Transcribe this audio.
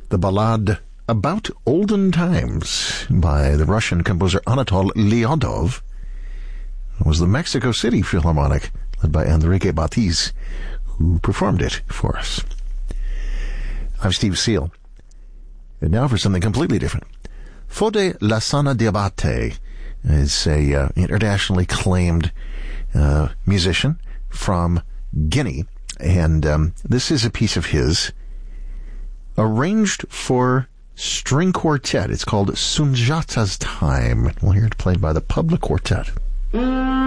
the ballad About Olden Times by the Russian composer Anatol Lyodov. It was the Mexico City Philharmonic, led by Enrique Batiz, who performed it for us. I'm Steve Seal. And now for something completely different. Fode Lassana Diabate is a internationally acclaimed musician from Guinea, and this is a piece of his arranged for string quartet. It's called Sunjata's Time. We'll hear it played by the Public Quartet.